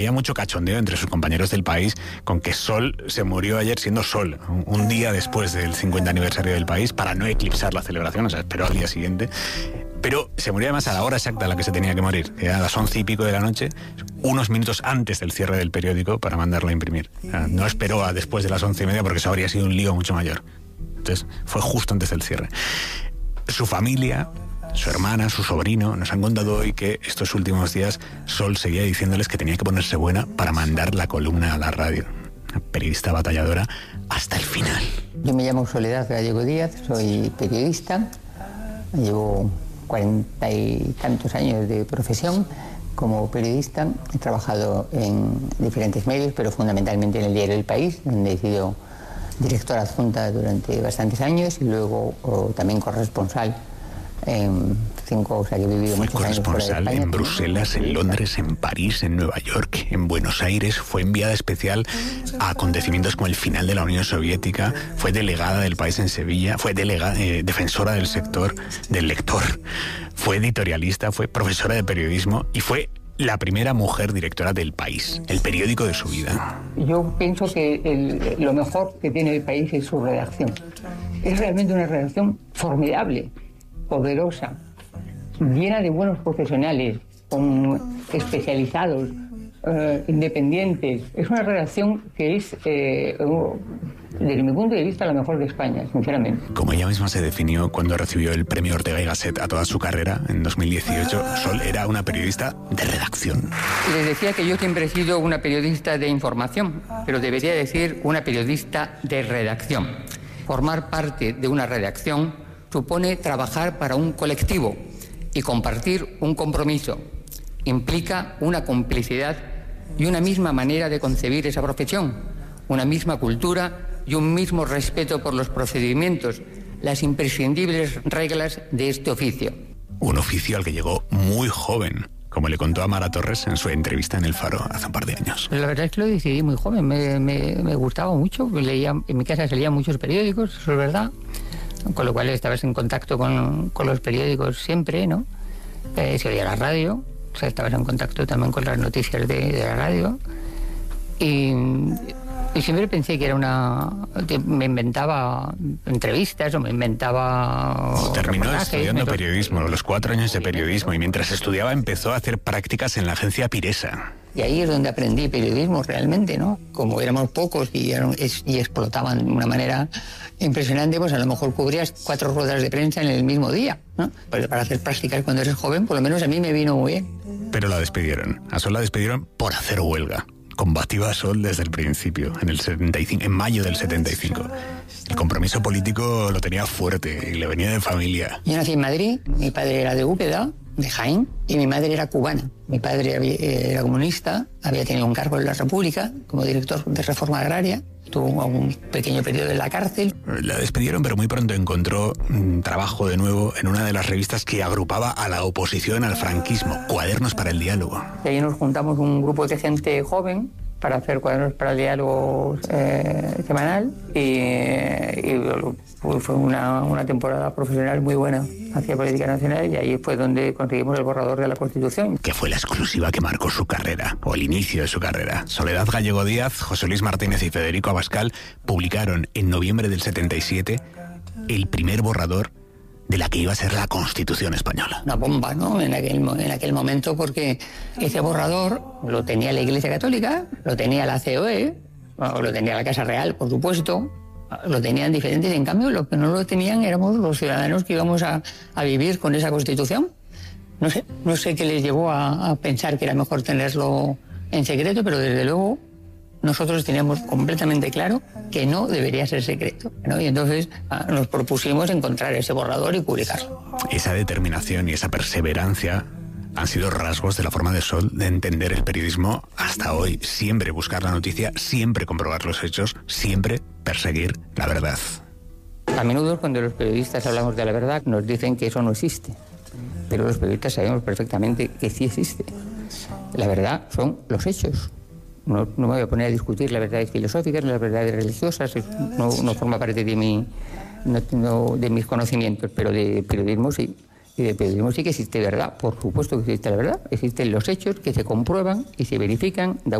Había mucho cachondeo entre sus compañeros del País con que Sol se murió ayer siendo Sol, un día después del 50 aniversario del País, para no eclipsar la celebración, o sea, esperó al día siguiente. Pero se murió además a la hora exacta a la que se tenía que morir, que era a las 11 y pico de la noche, unos minutos antes del cierre del periódico para mandarlo a imprimir. O sea, no esperó a después de las 11:30 porque eso habría sido un lío mucho mayor. Entonces fue justo antes del cierre. Su familia, su hermana, su sobrino, nos han contado hoy que estos últimos días Sol seguía diciéndoles que tenía que ponerse buena para mandar la columna a la radio. Una periodista batalladora hasta el final. Yo me llamo Soledad Gallego Díaz, soy periodista, llevo 40 y tantos años de profesión como periodista. He trabajado en diferentes medios, pero fundamentalmente en el diario El País, donde he sido directora adjunta durante bastantes años y luego también corresponsal en 5, o sea que he vivido muchos años fuera de España. Corresponsal en Bruselas, en Londres, en París, en Nueva York, en Buenos Aires. Fue enviada especial a acontecimientos como el final de la Unión Soviética. Fue delegada del País en Sevilla. Fue defensora del sector, del lector. Fue editorialista, fue profesora de periodismo y fue la primera mujer directora del País, el periódico de su vida. Yo pienso que lo mejor que tiene El País es su redacción. Es realmente una redacción formidable, poderosa, llena de buenos profesionales, especializados, independientes. Es una redacción que es, desde mi punto de vista, la mejor de España, sinceramente. Como ella misma se definió cuando recibió el premio Ortega y Gasset a toda su carrera en 2018, Sol era una periodista de redacción. Les decía que yo siempre he sido una periodista de información, pero debería decir una periodista de redacción. Formar parte de una redacción supone trabajar para un colectivo y compartir un compromiso. Implica una complicidad y una misma manera de concebir esa profesión, una misma cultura y un mismo respeto por los procedimientos, las imprescindibles reglas de este oficio. Un oficio al que llegó muy joven, como le contó a Mara Torres en su entrevista en El Faro hace un par de años. La verdad es que lo decidí muy joven, me gustaba mucho, leía, en mi casa se leían muchos periódicos, eso es verdad, con lo cual estabas en contacto con los periódicos siempre, ¿no? Se oía la radio, o sea, estabas en contacto también con las noticias de la radio y siempre pensé que que me inventaba entrevistas o me inventaba... Terminó estudiando periodismo, los 4 años de periodismo, y mientras estudiaba empezó a hacer prácticas en la agencia Piresa. Y ahí es donde aprendí periodismo realmente, ¿no? Como éramos pocos y explotaban de una manera impresionante, pues a lo mejor cubrías 4 ruedas de prensa en el mismo día, ¿no? Pues para hacer prácticas cuando eres joven, por lo menos a mí me vino muy bien. Pero la despidieron. A Sol la despidieron por hacer huelga. Combativa Sol desde el principio, en mayo del 75. El compromiso político lo tenía fuerte y le venía de familia. Yo nací en Madrid, mi padre era de Úbeda, de Jaén, y mi madre era cubana. Mi padre era comunista, había tenido un cargo en la República como director de Reforma Agraria, tuvo un pequeño periodo en la cárcel. La despidieron, pero muy pronto encontró trabajo de nuevo en una de las revistas que agrupaba a la oposición al franquismo, Cuadernos para el Diálogo. Y ahí nos juntamos un grupo de gente joven para hacer Cuadernos para el Diálogo semanal y fue una temporada profesional muy buena hacia política nacional, y ahí fue donde conseguimos el borrador de la Constitución. Que fue la exclusiva que marcó su carrera, o el inicio de su carrera. Soledad Gallego Díaz, José Luis Martínez y Federico Abascal publicaron en noviembre del 77 el primer borrador de la que iba a ser la Constitución española. Una bomba, ¿no? En aquel momento, porque ese borrador lo tenía la Iglesia Católica, lo tenía la COE, lo tenía la Casa Real, por supuesto, lo tenían diferentes, y en cambio lo que no lo tenían éramos los ciudadanos que íbamos a vivir con esa Constitución. No sé qué les llevó a pensar que era mejor tenerlo en secreto, pero desde luego nosotros teníamos completamente claro que no debería ser secreto, ¿no? Y entonces nos propusimos encontrar ese borrador y publicarlo. Esa determinación y esa perseverancia han sido rasgos de la forma de Sol de entender el periodismo hasta hoy. Siempre buscar la noticia, siempre comprobar los hechos, siempre perseguir la verdad. A menudo cuando los periodistas hablamos de la verdad nos dicen que eso no existe, pero los periodistas sabemos perfectamente que sí existe. La verdad son los hechos. No me voy a poner a discutir las verdades filosóficas, las verdades religiosas, no forma parte de mis conocimientos, pero de periodismo sí. Y el periodismo sí que existe verdad, por supuesto que existe la verdad, existen los hechos que se comprueban y se verifican de